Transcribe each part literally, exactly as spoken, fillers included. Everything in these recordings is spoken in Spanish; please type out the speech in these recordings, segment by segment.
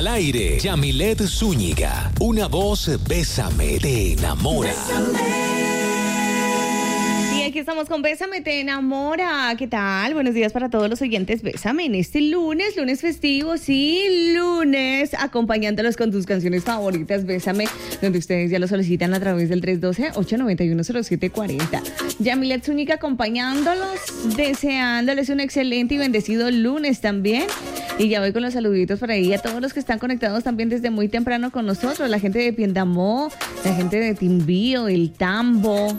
Al aire, Yamilet Zúñiga. Una voz, Bésame, te enamora. Y aquí estamos con Bésame, te enamora. ¿Qué tal? Buenos días para todos los oyentes. Bésame en este lunes, lunes festivo, sí, lunes, acompañándolos con tus canciones favoritas. Bésame, donde ustedes ya lo solicitan a través del tres uno dos, ocho nueve uno, cero siete cuatro cero. Yamilet Zúñiga acompañándolos, deseándoles un excelente y bendecido lunes también. Y ya voy con los saluditos por ahí a todos los que están conectados también desde muy temprano con nosotros. La gente de Piendamó, la gente de Timbío, el Tambo,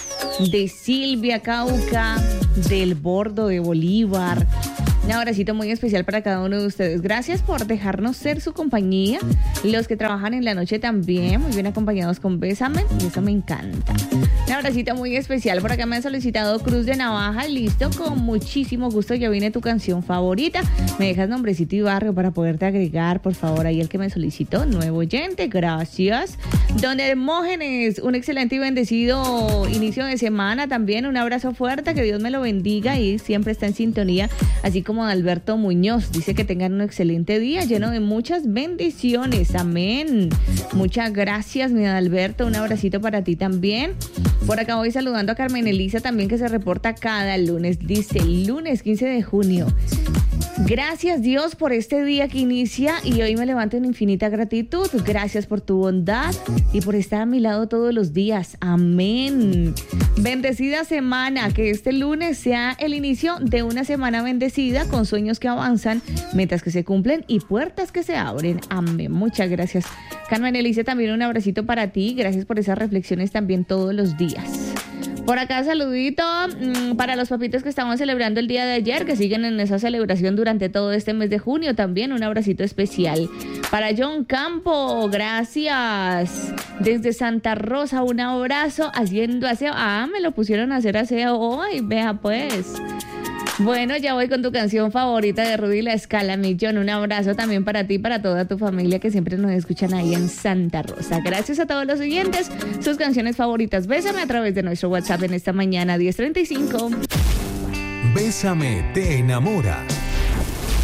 de Silvia, Cauca, del Bordo, de Bolívar. Un abracito muy especial para cada uno de ustedes. Gracias por dejarnos ser su compañía. Los que trabajan en la noche también, muy bien acompañados con Bésame, y eso me encanta. Un abracito muy especial. Por acá me han solicitado Cruz de Navaja. Listo, con muchísimo gusto. Ya viene tu canción favorita. Me dejas nombrecito y barrio para poderte agregar, por favor, ahí el que me solicitó. Nuevo oyente, gracias. Don Hermógenes, un excelente y bendecido inicio de semana también. Un abrazo fuerte, que Dios me lo bendiga y siempre está en sintonía. Así como Alberto Muñoz, dice que tengan un excelente día lleno de muchas bendiciones. Amén. Muchas gracias, mi Alberto. Un abracito para ti también. Por acá voy saludando a Carmen Elisa también, que se reporta cada lunes. Dice, lunes quince de junio. Gracias, Dios, por este día que inicia y hoy me levanto en infinita gratitud. Gracias por tu bondad y por estar a mi lado todos los días. Amén. Bendecida semana, que este lunes sea el inicio de una semana bendecida, con sueños que avanzan, metas que se cumplen y puertas que se abren. Amén. Muchas gracias. Carmen Elise, también un abracito para ti. Gracias por esas reflexiones también todos los días. Por acá, saludito mmm, para los papitos que estaban celebrando el día de ayer, que siguen en esa celebración durante todo este mes de junio. También un abracito especial para John Campo, gracias. Desde Santa Rosa, un abrazo haciendo aseo. Ah, me lo pusieron a hacer aseo hoy, vea pues. Bueno, ya voy con tu canción favorita de Rudy La Escala, Millón. Un abrazo también para ti y para toda tu familia que siempre nos escuchan ahí en Santa Rosa. Gracias a todos los oyentes. Sus canciones favoritas, Bésame a través de nuestro WhatsApp en esta mañana, diez treinta y cinco. Bésame, te enamora.